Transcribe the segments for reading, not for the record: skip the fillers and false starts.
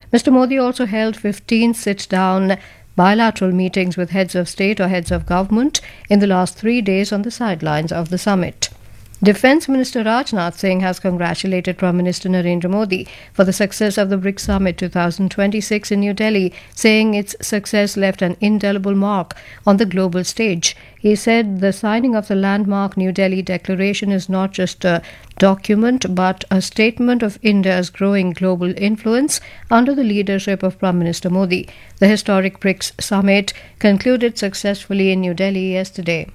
Mr. Modi also held 15 sit-down bilateral meetings with heads of state or heads of government in the last 3 days on the sidelines of the summit. Defence Minister Rajnath Singh has congratulated Prime Minister Narendra Modi for the success of the BRICS Summit 2026 in New Delhi, saying its success left an indelible mark on the global stage. He said the signing of the landmark New Delhi Declaration is not just a document but a statement of India's growing global influence under the leadership of Prime Minister Modi. The historic BRICS Summit concluded successfully in New Delhi yesterday.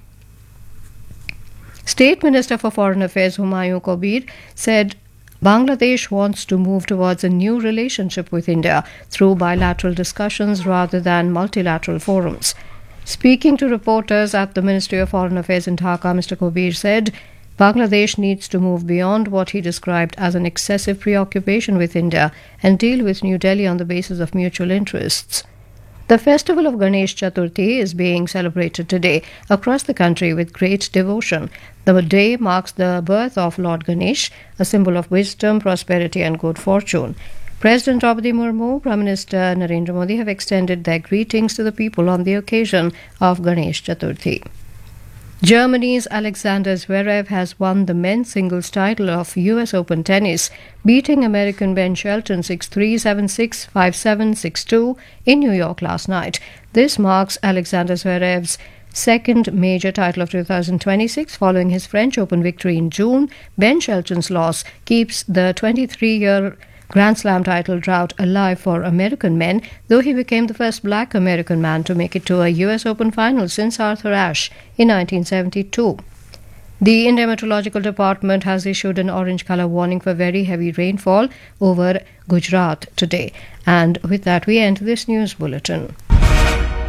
State Minister for Foreign Affairs Humayun Kabir said Bangladesh wants to move towards a new relationship with India through bilateral discussions rather than multilateral forums. Speaking to reporters at the Ministry of Foreign Affairs in Dhaka, Mr. Kabir said Bangladesh needs to move beyond what he described as an excessive preoccupation with India and deal with New Delhi on the basis of mutual interests. The festival of Ganesh Chaturthi is being celebrated today across the country with great devotion. The day marks the birth of Lord Ganesh, a symbol of wisdom, prosperity and good fortune. President Draupadi Murmu, Prime Minister Narendra Modi have extended their greetings to the people on the occasion of Ganesh Chaturthi. Germany's Alexander Zverev has won the men's singles title of US Open tennis, beating American Ben Shelton 6-3, 7-6, 5-7, 6-2 in New York last night. This marks Alexander Zverev's second major title of 2026 following his French Open victory in June. Ben Shelton's loss keeps the 23-year Grand Slam title drought alive for American men, though he became the first black American man to make it to a US Open final since Arthur Ashe in 1972. The Indian Meteorological Department has issued an orange color warning for very heavy rainfall over Gujarat today. And with that, we end this news bulletin.